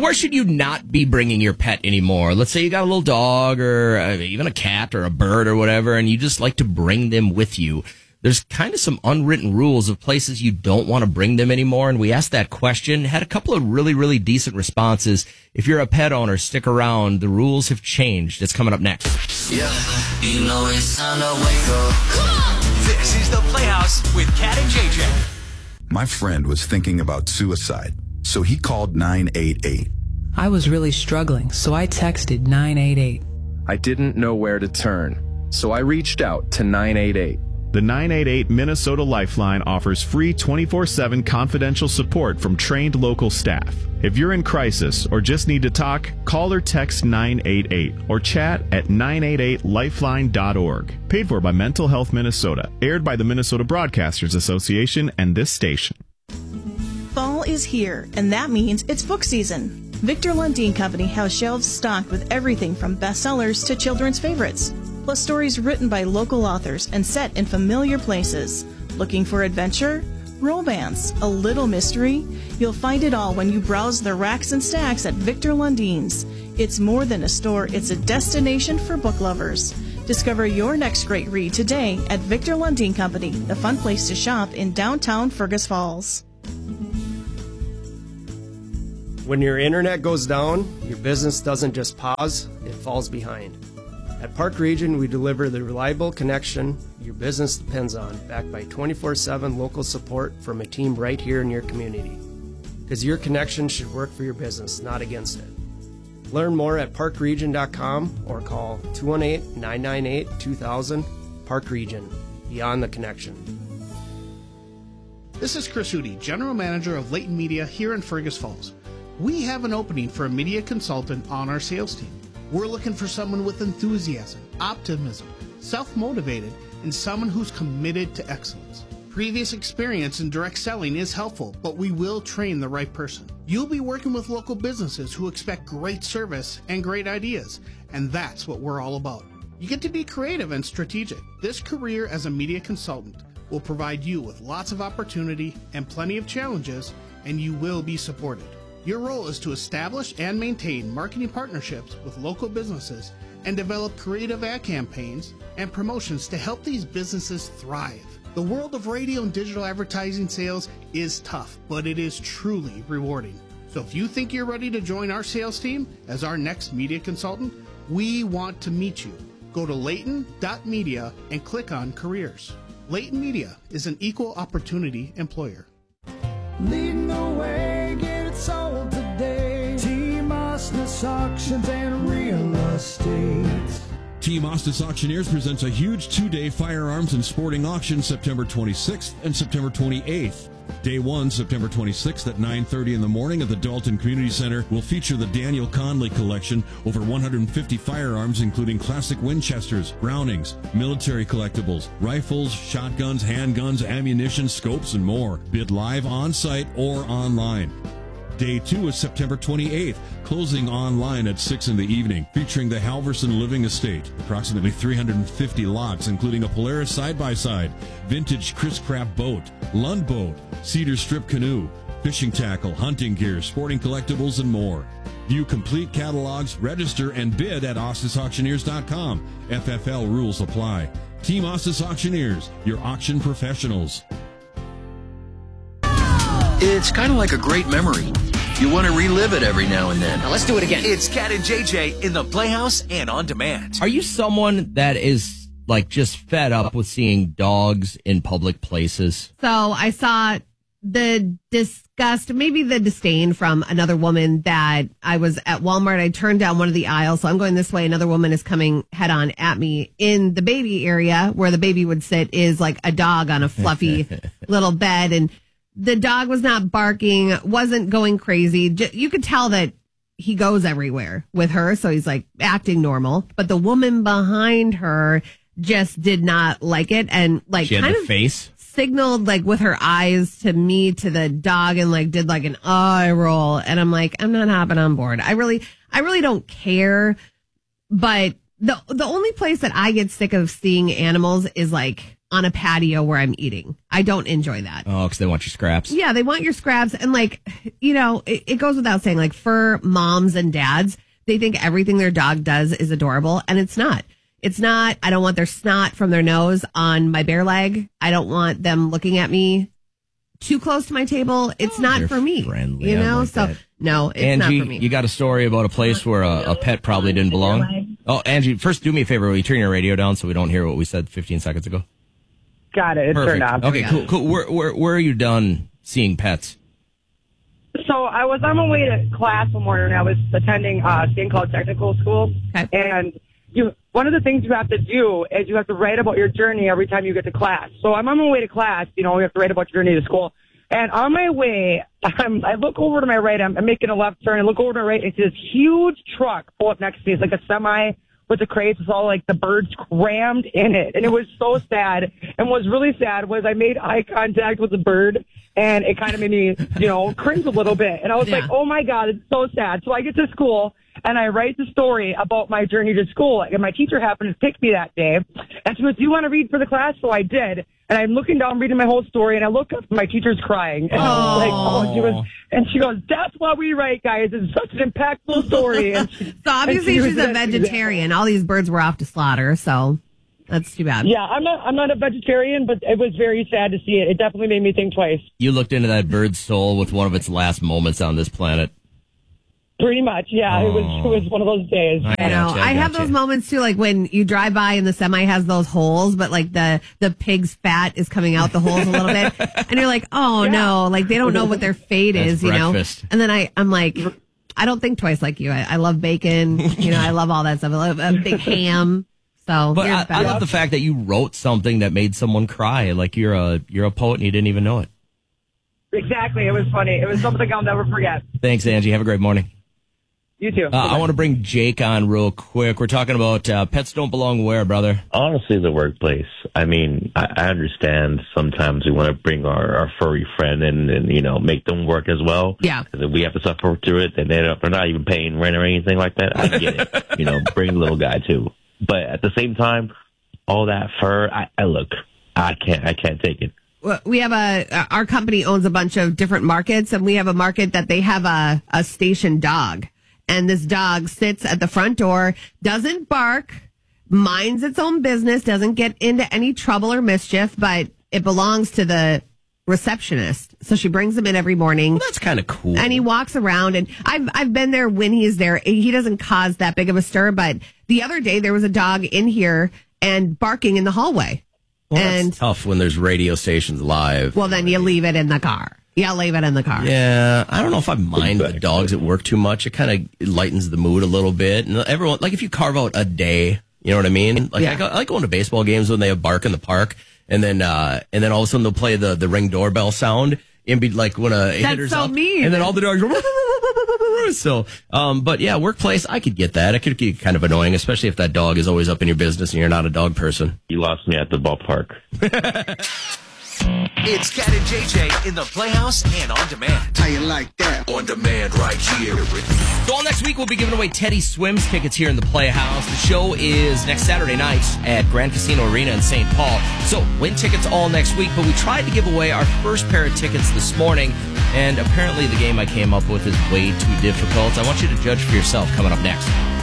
where should you not be bringing your pet anymore? Let's say you got a little dog or even a cat or a bird or whatever, and you just like to bring them with you. There's kind of some unwritten rules of places you don't want to bring them anymore, and we asked that question, had a couple of really, really decent responses. If you're a pet owner, stick around. The rules have changed. It's coming up next. Yeah, you know it's time to wake up. Come on! This is The Playhouse with Cat and JJ. My friend was thinking about suicide, so he called 988. I was really struggling, so I texted 988. I didn't know where to turn, so I reached out to 988. The 988 Minnesota Lifeline offers free 24/7 confidential support from trained local staff. If you're in crisis or just need to talk, call or text 988 or chat at 988lifeline.org. Paid for by Mental Health Minnesota. Aired by the Minnesota Broadcasters Association and this station. Fall is here, and that means it's book season. Victor Lundin Company has shelves stocked with everything from bestsellers to children's favorites, plus stories written by local authors and set in familiar places. Looking for adventure, romance, a little mystery? You'll find it all when you browse the racks and stacks at Victor Lundin's. It's more than a store, it's a destination for book lovers. Discover your next great read today at Victor Lundin Company, the fun place to shop in downtown Fergus Falls. When your internet goes down, your business doesn't just pause, it falls behind. At Park Region, we deliver the reliable connection your business depends on, backed by 24/7 local support from a team right here in your community. Because your connection should work for your business, not against it. Learn more at parkregion.com or call 218-998-2000. Park Region, beyond the connection. This is Chris Hootie, General Manager of Leighton Media here in Fergus Falls. We have an opening for a media consultant on our sales team. We're looking for someone with enthusiasm, optimism, self-motivated, and someone who's committed to excellence. Previous experience in direct selling is helpful, but we will train the right person. You'll be working with local businesses who expect great service and great ideas, and that's what we're all about. You get to be creative and strategic. This career as a media consultant will provide you with lots of opportunity and plenty of challenges, and you will be supported. Your role is to establish and maintain marketing partnerships with local businesses and develop creative ad campaigns and promotions to help these businesses thrive. The world of radio and digital advertising sales is tough, but it is truly rewarding. So if you think you're ready to join our sales team as our next media consultant, we want to meet you. Go to layton.media and click on careers. Layton Media is an equal opportunity employer. Leading the way, get it sold today. Team Osnes Auctions and Real Estate. Team Osnes Auctioneers presents a huge two-day firearms and sporting auction September 26th and September 28th. Day 1, September 26th at 9:30 in the morning at the Dalton Community Center will feature the Daniel Conley collection, over 150 firearms including classic Winchesters, Brownings, military collectibles, rifles, shotguns, handguns, ammunition, scopes, and more. Bid live on-site or online. Day 2 is September 28th, closing online at 6 in the evening, featuring the Halverson Living Estate. Approximately 350 lots, including a Polaris side-by-side, vintage Chris Craft boat, Lund boat, cedar strip canoe, fishing tackle, hunting gear, sporting collectibles, and more. View complete catalogs, register, and bid at OsnesAuctioneers.com. FFL rules apply. Team Osnes Auctioneers, your auction professionals. It's kind of like a great memory. You want to relive it every now and then. Now let's do it again. It's Cat and JJ in the Playhouse and on demand. Are you someone that is like just fed up with seeing dogs in public places? So I saw the disgust, maybe the disdain from another woman that I was at Walmart. I turned down one of the aisles, so I'm going this way. Another woman is coming head on at me. In the baby area where the baby would sit is like a dog on a fluffy little bed, and the dog was not barking, wasn't going crazy. You could tell that he goes everywhere with her, so he's like acting normal. But the woman behind her just did not like it, and like she had kind the of face signaled like with her eyes to me, to the dog, and like did like an eye roll. And I'm like, I'm not hopping on board. I really don't care. But the only place that I get sick of seeing animals is like on a patio where I'm eating. I don't enjoy that. Oh, because they want your scraps. Yeah, they want your scraps. And like, it goes without saying, like for moms and dads, they think everything their dog does is adorable. And it's not. It's not. I don't want their snot from their nose on my bare leg. I don't want them looking at me too close to my table. It's not for me. Friendly, Like so that. No, it's Angie, not for me. You got a story about a place where a pet probably didn't belong? Oh, Angie, first do me a favor. Will you turn your radio down so we don't hear what we said 15 seconds ago? Got it. It's Perfect. turned off. Okay, cool. Where are you done seeing pets? So I was on my way to class one morning. I was attending a thing called technical school. Okay. And one of the things you have to do is you have to write about your journey every time you get to class. So I'm on my way to class. You have to write about your journey to school. And on my way, I look over to my right. I'm making a left turn. I look over to my right. It's this huge truck pull up next to me. It's like a semi with the crates. It's all like the birds crammed in it. And it was so sad. And what was really sad was I made eye contact with the bird, and it kind of made me, cringe a little bit. And I was like, oh my God, it's so sad. So I get to school and I write the story about my journey to school. And my teacher happened to pick me that day. And she goes, do you want to read for the class? So I did. And I'm looking down, reading my whole story, and I look up, and my teacher's crying. And she goes, that's why we write, guys. It's such an impactful story. And so obviously she's a vegetarian. All these birds were off to slaughter, so that's too bad. Yeah, I'm not a vegetarian, but it was very sad to see it. It definitely made me think twice. You looked into that bird's soul with one of its last moments on this planet. Pretty much, yeah. It was one of those days. I know. I have those moments too, like when you drive by and the semi has those holes, but like the pig's fat is coming out the holes a little bit, and you're like, oh no, like they don't know what their fate is, breakfast. And then I'm like, I don't think twice like you. I love bacon, I love all that stuff. I love a big ham. So, but I love the fact that you wrote something that made someone cry. Like you're a poet and you didn't even know it. Exactly. It was funny. It was something I'll never forget. Thanks, Angie. Have a great morning. You too. I want to bring Jake on real quick. We're talking about pets don't belong where, brother? Honestly, the workplace. I mean, I understand sometimes we want to bring our furry friend in and, make them work as well. Yeah. If we have to suffer through it, and they're not even paying rent or anything like that. I get it. Bring the little guy too. But at the same time, all that fur, I can't take it. We have our company owns a bunch of different markets, and we have a market that they have a station dog. And this dog sits at the front door, doesn't bark, minds its own business, doesn't get into any trouble or mischief, but it belongs to the receptionist. So she brings him in every morning. Well, that's kind of cool. And he walks around, and I've been there when he's there. He doesn't cause that big of a stir, but the other day there was a dog in here and barking in the hallway. Well, that's tough when there's radio stations live. Well, then you leave it in the car. Yeah, leave it in the car. Yeah, I don't know if I mind the dogs at work too much. It kind of lightens the mood a little bit. And everyone, like if you carve out a day, you know what I mean? Like I like going to baseball games when they have bark in the park, and then all of a sudden they'll play the Ring doorbell sound and be like when a hitter's so up, mean. and then all the dogs. So, but yeah, workplace, I could get that. It could get kind of annoying, especially if that dog is always up in your business and you're not a dog person. You lost me at the ballpark. It's Cat and JJ in the Playhouse and On Demand. How you like that? On Demand right here. So all next week we'll be giving away Teddy Swims tickets here in the Playhouse. The show is next Saturday night at Grand Casino Arena in St. Paul. So win tickets all next week, but we tried to give away our first pair of tickets this morning, and apparently the game I came up with is way too difficult. I want you to judge for yourself coming up next.